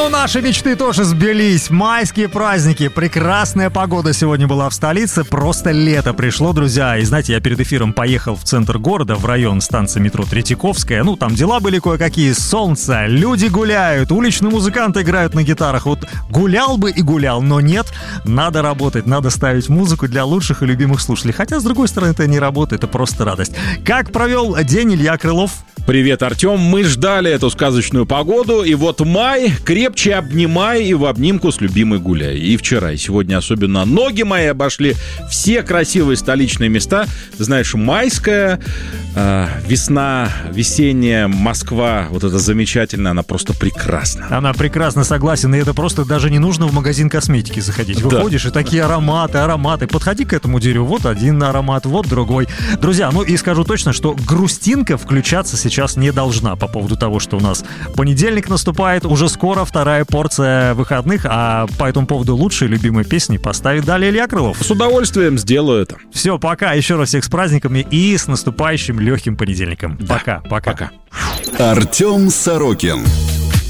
Ну, наши мечты тоже сбылись. Майские праздники. Прекрасная погода сегодня была в столице. Просто лето пришло, друзья. И знаете, я перед эфиром поехал в центр города, в район станции метро Третьяковская. Ну, там дела были кое-какие. Солнце, люди гуляют, уличные музыканты играют на гитарах. Вот гулял бы и гулял, но нет. Надо работать, надо ставить музыку для лучших и любимых слушателей. Хотя, с другой стороны, это не работа, это просто радость. Как провел день Илья Крылов? Привет, Артем. Мы ждали эту сказочную погоду, и вот май, крепче обнимай и в обнимку с любимой гуляй. И вчера, и сегодня особенно ноги мои обошли все красивые столичные места. Ты знаешь, майская, весна, весенняя Москва, вот это замечательно, она просто прекрасна. Она прекрасно, согласен, и это просто даже не нужно в магазин косметики заходить. Выходишь, и такие ароматы. Подходи к этому дереву, вот один аромат, вот другой. Друзья, ну и скажу точно, что грустинка включаться сейчас не должна по поводу того, что у нас понедельник наступает, уже скоро вторая порция выходных, а по этому поводу лучшие любимые песни поставит далее Илья Крылов. С удовольствием сделаю это. Все, пока, еще раз всех с праздниками и с наступающим легким понедельником. Да. Пока. Пока. Артем Сорокин.